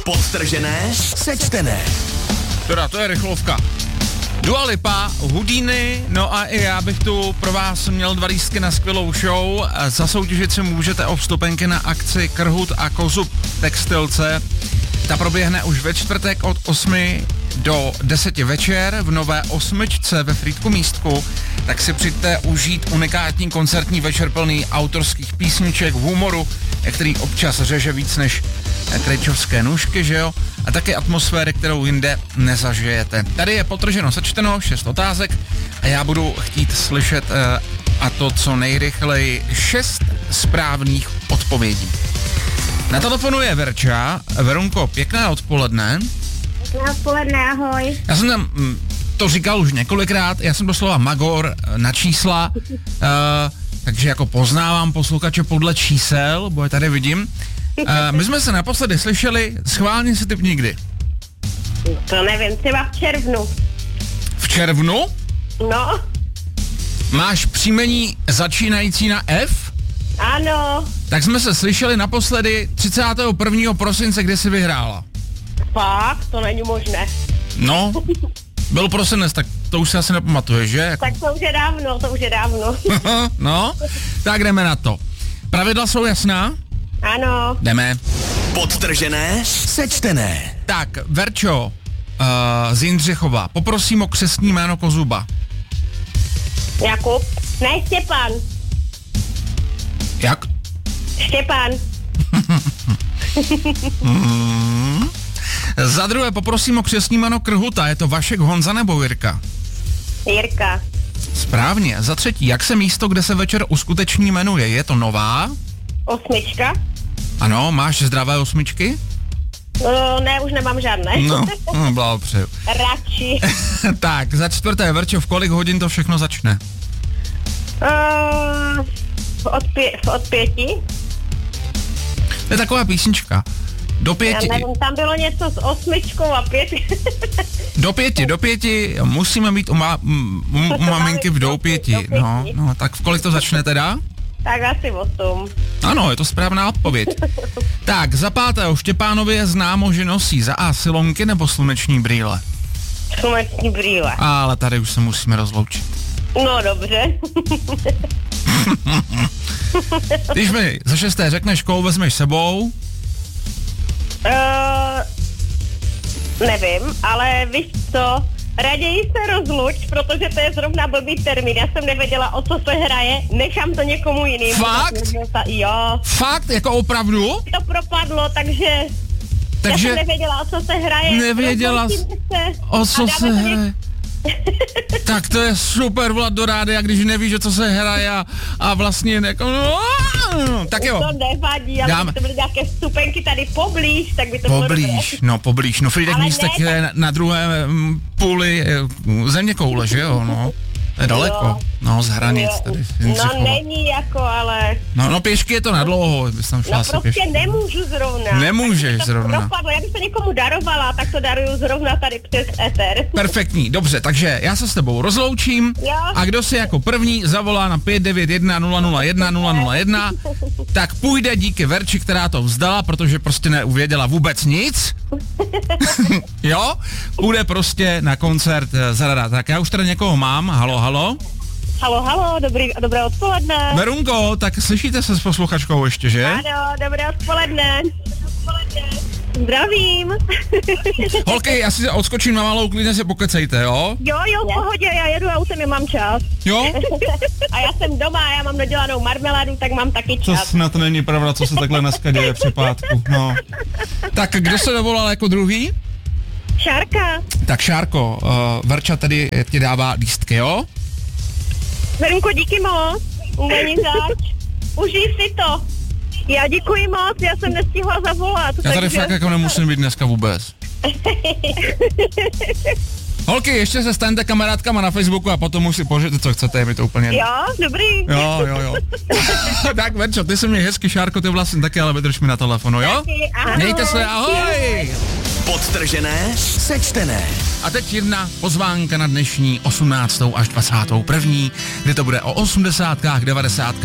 Podtržené, sečtené. Teda, to je rychlovka. Dua Lipa, Houdini, no a i já bych tu pro vás měl 2 lístky na skvělou show. Zasoutěžit si můžete o vstupenky na akci Krhut a Kozub textilce. Ta proběhne už ve čtvrtek od 8 do 10 večer v Nové 8 ve Frýdku Místku. Tak si přijďte užít unikátní koncertní večer plný autorských písniček, humoru, který občas řeže víc než krejčovské nůžky, že jo? A také atmosféry, kterou jinde nezažijete. Tady je potrženo sečteno, 6 otázek a já budu chtít slyšet a to co nejrychleji 6 správných odpovědí. Na telefonu je Verča. Verunko, pěkné odpoledne. Pěkné odpoledne, ahoj. Já jsem tam to říkal už několikrát, já jsem doslova magor na čísla, takže jako poznávám posluchače podle čísel, bo je tady vidím. My jsme se naposledy slyšeli, schválně si typ nikdy. To nevím, třeba v červnu. V červnu? No. Máš příjmení začínající na F? Ano. Tak jsme se slyšeli naposledy 31. prosince, kde jsi vyhrála. Fakt? To není možné. No, byl prosinec, tak to už si asi nepamatuješ, že? Jako... Tak to už je dávno. No, tak jdeme na to. Pravidla jsou jasná? Ano. Jdeme. Podtržené, sečtené. Tak, Verčo, z Jindřichova, poprosím o křestní jméno Kozuba. Jakub? Ne, Štěpán. Jak? Štěpán. Za druhé poprosím o křestní jméno Krhuta, je to Vašek, Honza nebo Jirka? Jirka. Správně. Za třetí, jak se místo, kde se večer uskuteční, jmenuje? Je to Nová? 8. Ano, máš zdravé 8? No, ne, už nemám žádné. No, blahopřeju. Radši. Tak, za čtvrté, Verčo, v kolik hodin to všechno začne? Od 5. To je taková písnička. Do 5. Já nevím, tam bylo něco s 8 a 5. Do 5 musíme být u maminky v doupěti. No, tak v kolik to začne teda? Tak asi 8. Ano, je to správná odpověď. Tak, za pátého, Štěpánovi je známo, že nosí za A silonky nebo sluneční brýle? Sluneční brýle. Ale tady už se musíme rozloučit. No, dobře. Když mi za 6. řekneš, koho vezmeš sebou? Nevím, ale víš co, raději se rozluč, protože to je zrovna blbý termín, já jsem nevěděla, o co se hraje, nechám to někomu jiným. Fakt? Jo. Fakt? Jako opravdu? To propadlo, takže já jsem nevěděla, o co se hraje. Nevěděla, o co se hraje. Tak to je super volat do rádia, když nevíš, o co se hraje a vlastně jako... Tak jo. To nevadí, ale kdyby to byly nějaké vstupenky tady poblíž, tak by to bylo dobré. Poblíž. No Frýdek Místek je na druhé půli zeměkoule, že jo, no. To je daleko, jo. No, z hranic tady. No není jako, ale... No pěšky je to na dlouho, bys tam šla prostě pěšky. Nemůžu zrovna. Nemůžeš zrovna. Propadlo. Já bych to někomu darovala, tak to daruju zrovna tady přes éter. Perfektní, dobře, takže já se s tebou rozloučím. Jo. A kdo si jako první zavolá na 591 001 001, tak půjde díky Verči, která to vzdala, protože prostě neuvěděla vůbec nic. Jo? Půjde prostě na koncert zadat. Tak já už tady někoho mám, halo. Halo, dobré odpoledne. Verunko, tak slyšíte se s posluchačkou ještě, že? Ano, dobré odpoledne. Zdravím. Holky, já si odskočím na malou, klidně se pokecejte, jo? Jo, v pohodě, já jedu autem, já mám čas. Jo? A já jsem doma, já mám dodělanou marmeládu, tak mám taky čas. To snad není pravda, co se takhle dneska děje při pátku, no. Tak kdo se dovolal jako druhý? Šárka. Tak Šárko, Verča tady ti dává lístky, jo? Verunko, díky moc. Není zač. Užij si to. Já děkuji moc, já jsem nestihla zavolat. Já tady fakt jako nemusím být dneska vůbec. Holky, ještě se staňte kamarádkama na Facebooku a potom už si požijete, co chcete, je mi to úplně... Jo, dobrý. Jo. Tak Verčo, ty se mě hezky, Šárko, ty vlastně taky, ale vydrž mi na telefonu, jo? Ahoj. Mějte se, ahoj! Podtržené, sečtené. A teď jedna pozvánka na dnešní 18. až 21., kdy to bude o 80, 90